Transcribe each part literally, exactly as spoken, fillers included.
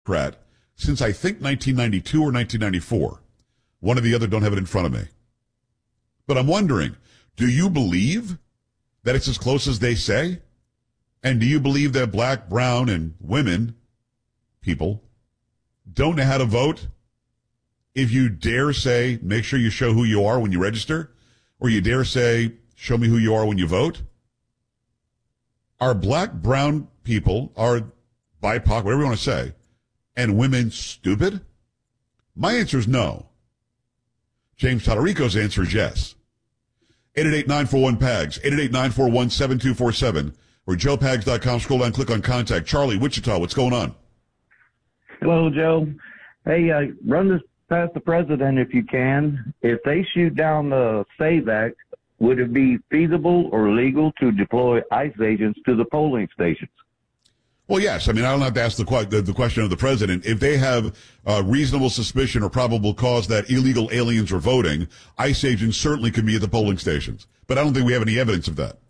Democrat since I think nineteen ninety-two or nineteen ninety-four. One or the other, don't have it in front of me. But I'm wondering, do you believe that it's as close as they say? And do you believe that black, brown, and women, people, don't know how to vote? If you dare say, make sure you show who you are when you register, or you dare say, show me who you are when you vote? Are black, brown people, are B I P O C, whatever you want to say, and women stupid? My answer is no. James Tallarico's answer is yes. eight eight eight, nine four one, P A G S, eight eight eight, nine four one, seven two four seven, or joe pags dot com. Scroll down, click on contact. Charlie, Wichita, what's going on? Hello, Joe. Hey, uh, run this past the president if you can. If they shoot down the SAVE Act, would it be feasible or legal to deploy ICE agents to the polling stations? Well, yes. I mean, I don't have to ask the, the, the question of the president. If they have uh, reasonable suspicion or probable cause that illegal aliens are voting, ICE agents certainly can be at the polling stations. But I don't think we have any evidence of that.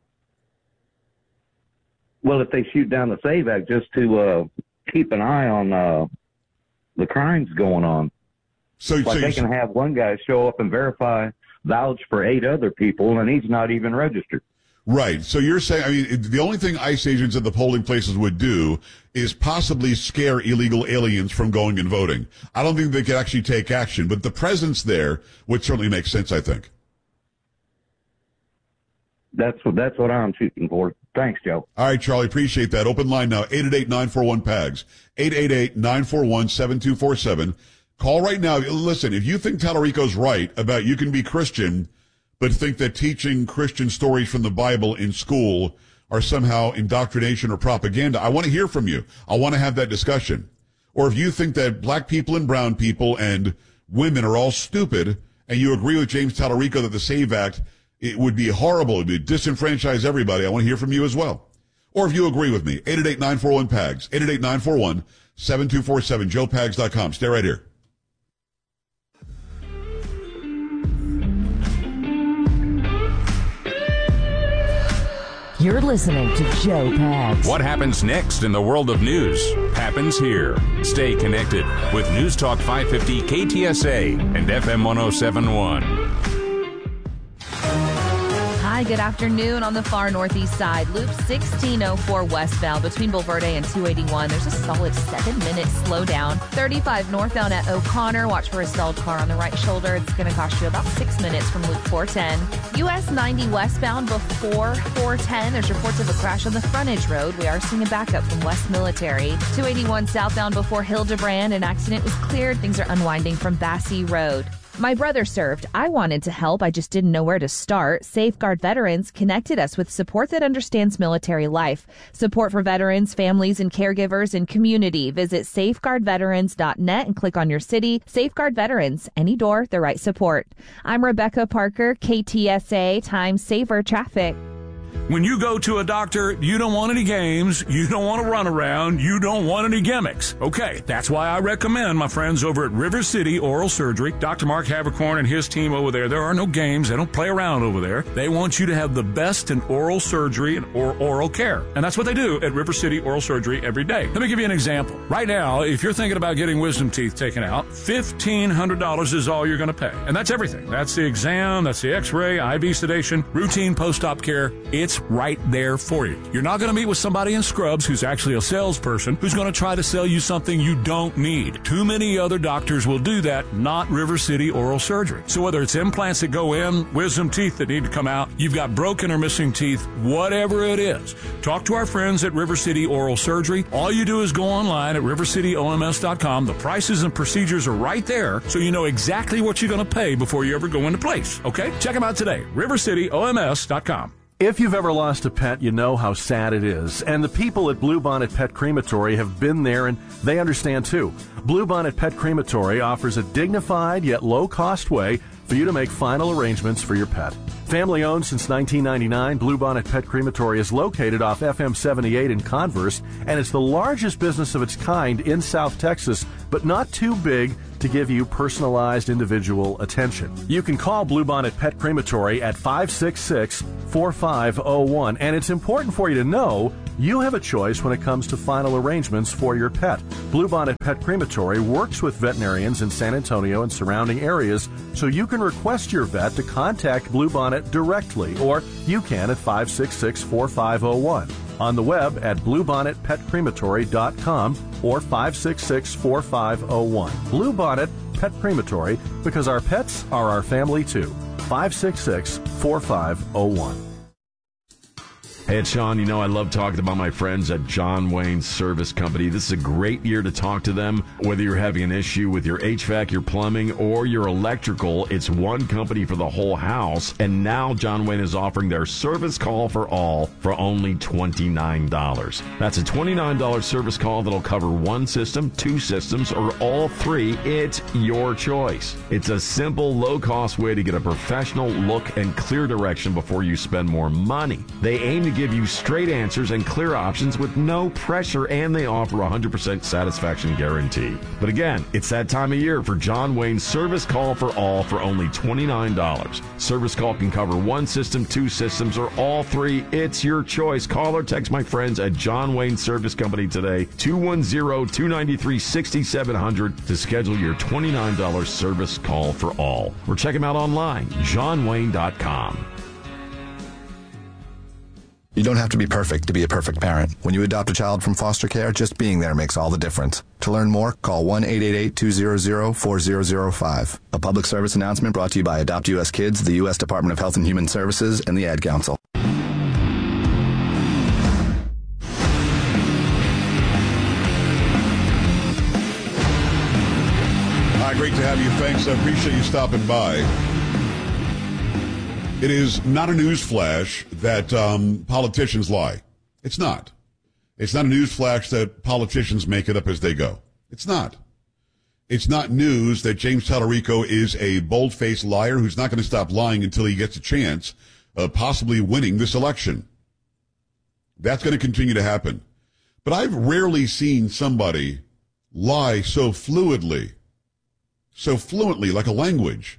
Well, if they shoot down the SAVE Act just to uh, keep an eye on uh, the crimes going on. So, like so they can have one guy show up and verify, vouch for eight other people, and he's not even registered. Right. So you're saying, I mean, the only thing ICE agents at the polling places would do is possibly scare illegal aliens from going and voting. I don't think they could actually take action, but the presence there would certainly make sense, I think. That's what, that's what I'm shooting for. Thanks, Joe. All right, Charlie, appreciate that. Open line now, eight eight eight, nine four one, P A G S, eight eight eight, nine four one, seven two four seven. Call right now. Listen, if you think Tallarico's right about you can be Christian but think that teaching Christian stories from the Bible in school are somehow indoctrination or propaganda, I want to hear from you. I want to have that discussion. Or if you think that black people and brown people and women are all stupid, and you agree with James Tallarico that the SAVE Act, it would be horrible, it would disenfranchise everybody, I want to hear from you as well. Or if you agree with me, eight eight eight, nine four one, P A G S, eight eight eight, nine four one, seven two four seven, joe pags dot com. Stay right here. You're listening to Joe Pags. What happens next in the world of news happens here. Stay connected with News Talk five fifty K T S A and F M one oh seven point one. Hi, good afternoon. On the far northeast side, Loop sixteen oh four westbound between Bulverde and two eighty-one. There's a solid seven-minute slowdown. thirty-five northbound at O'Connor. Watch for a stalled car on the right shoulder. It's going to cost you about six minutes from Loop four ten. U S ninety westbound before four ten. There's reports of a crash on the frontage road. We are seeing a backup from West Military. two eighty-one southbound before Hildebrand. An accident was cleared. Things are unwinding from Bassey Road. My brother served. I wanted to help. I just didn't know where to start. Safeguard Veterans connected us with support that understands military life. Support for veterans, families, and caregivers and community. Visit safeguard veterans dot net and click on your city. Safeguard Veterans. Any door, the right support. I'm Rebecca Parker, K T S A, Time Saver Traffic. When you go to a doctor, you don't want any games, you don't want to run around, you don't want any gimmicks. Okay, that's why I recommend my friends over at River City Oral Surgery. Doctor Mark Havercorn and his team over there, there are no games, they don't play around over there. They want you to have the best in oral surgery and or oral care. And that's what they do at River City Oral Surgery every day. Let me give you an example. Right now, if you're thinking about getting wisdom teeth taken out, fifteen hundred dollars is all you're going to pay. And that's everything. That's the exam, that's the x-ray, I V sedation, routine post-op care. It's right there for you. You're not going to meet with somebody in scrubs who's actually a salesperson who's going to try to sell you something you don't need. Too many other doctors will do that, not River City Oral Surgery. So whether it's implants that go in, wisdom teeth that need to come out, you've got broken or missing teeth, whatever it is, talk to our friends at River City Oral Surgery. All you do is go online at river city O M S dot com. The prices and procedures are right there, so you know exactly what you're going to pay before you ever go into place. Okay? Check them out today. river city O M S dot com. If you've ever lost a pet, you know how sad it is. And the people at Bluebonnet Pet Crematory have been there, and they understand too. Bluebonnet Pet Crematory offers a dignified yet low-cost way for you to make final arrangements for your pet. Family owned since nineteen ninety-nine, Bluebonnet Pet Crematory is located off F M seventy-eight in Converse, and it's the largest business of its kind in South Texas, but not too big to give you personalized individual attention. You can call Bluebonnet Pet Crematory at five six six, four five zero one, and it's important for you to know You have a choice when it comes to final arrangements for your pet. Bluebonnet Pet Crematory works with veterinarians in San Antonio and surrounding areas, so you can request your vet to contact Bluebonnet directly, or you can at five six six, four five zero one. On the web at bluebonnet pet crematory dot com or five six six, four five zero one. Bluebonnet Pet Crematory, because our pets are our family too. five six six, four five zero one. Hey, it's Sean. You know I love talking about my friends at John Wayne Service Company. This is a great year to talk to them. Whether you're having an issue with your H V A C, your plumbing, or your electrical, it's one company for the whole house. And now John Wayne is offering their service call for all for only twenty-nine dollars. That's a twenty-nine dollars service call that'll cover one system, two systems, or all three. It's your choice. It's a simple, low-cost way to get a professional look and clear direction before you spend more money. They aim to give you straight answers and clear options with no pressure, and they offer a one hundred percent satisfaction guarantee. But again, it's that time of year for John Wayne's Service Call for All for only twenty-nine dollars. Service call can cover one system, two systems, or all three. It's your choice. Call or text my friends at John Wayne Service Company today, two one zero, two nine three, six seven zero zero, to schedule your twenty-nine dollars service call for all. Or check them out online, john wayne dot com. You don't have to be perfect to be a perfect parent. When you adopt a child from foster care, just being there makes all the difference. To learn more, call one eight eight eight, two zero zero, four zero zero five. A public service announcement brought to you by Adopt U S Kids, the U S Department of Health and Human Services, and the Ad Council. Hi, great to have you. Thanks. I appreciate you stopping by. It is not a news flash that um, politicians lie. It's not. It's not a news flash that politicians make it up as they go. It's not. It's not news that James Tallarico is a bold-faced liar who's not going to stop lying until he gets a chance of possibly winning this election. That's going to continue to happen. But I've rarely seen somebody lie so fluidly, so fluently, like a language.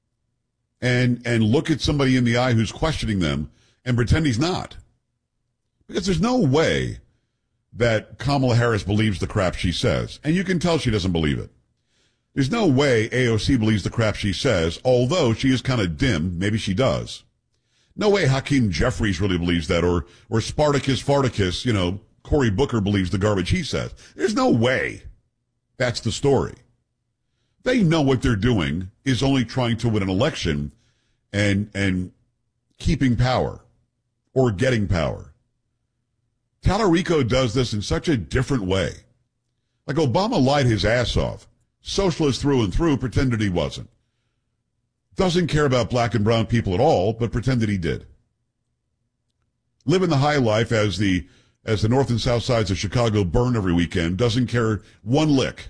And and look at somebody in the eye who's questioning them and pretend he's not. Because there's no way that Kamala Harris believes the crap she says. And you can tell she doesn't believe it. There's no way A O C believes the crap she says, although she is kind of dim. Maybe she does. No way Hakeem Jeffries really believes that, or or Spartacus Farticus, you know, Cory Booker believes the garbage he says. There's no way that's the story. They know what they're doing is only trying to win an election and and keeping power or getting power. Tallarico does this in such a different way. Like Obama lied his ass off. Socialist through and through, pretended he wasn't. Doesn't care about black and brown people at all, but pretended he did. Living the high life as the as the north and south sides of Chicago burn every weekend. Doesn't care one lick.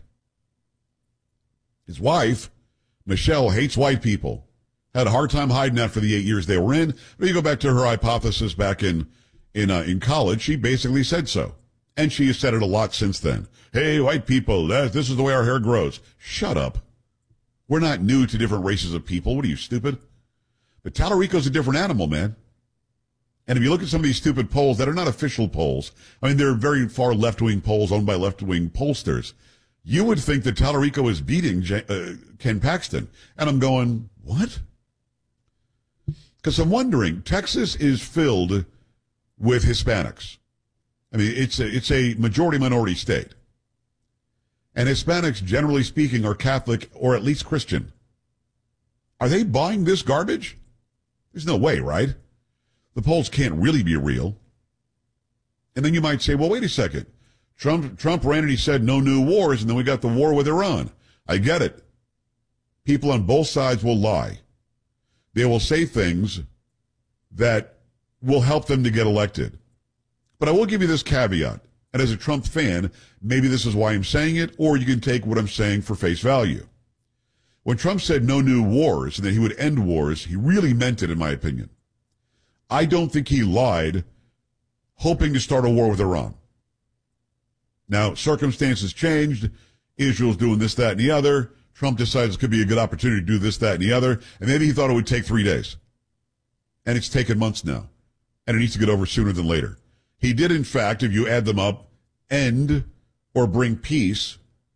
His wife, Michelle, hates white people. Had a hard time hiding that for the eight years they were in. But you go back to her hypothesis back in in uh, in college, she basically said so. And she has said it a lot since then. Hey, white people, that, this is the way our hair grows. Shut up. We're not new to different races of people. What are you, stupid? But Tallarico's a different animal, man. And if you look at some of these stupid polls that are not official polls, I mean, they're very far left-wing polls owned by left-wing pollsters. You would think that Tallarico is beating J- uh, Ken Paxton. And I'm going, what? Because I'm wondering, Texas is filled with Hispanics. I mean, it's a, it's a majority-minority state. And Hispanics, generally speaking, are Catholic or at least Christian. Are they buying this garbage? There's no way, right? The polls can't really be real. And then you might say, well, wait a second. Trump Trump ran and he said no new wars, and then we got the war with Iran. I get it. People on both sides will lie. They will say things that will help them to get elected. But I will give you this caveat. And as a Trump fan, maybe this is why I'm saying it, or you can take what I'm saying for face value. When Trump said no new wars and that he would end wars, he really meant it, in my opinion. I don't think he lied, hoping to start a war with Iran. Now, circumstances changed. Israel's doing this, that, and the other. Trump decides it could be a good opportunity to do this, that, and the other. And maybe he thought it would take three days. And it's taken months now. And it needs to get over sooner than later. He did, in fact, if you add them up, end or bring peace